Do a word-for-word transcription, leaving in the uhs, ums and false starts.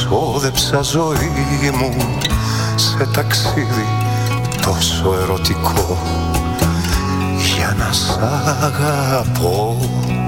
ξόδεψα ζωή μου σε ταξίδι τόσο ερωτικό για να σ' αγαπώ.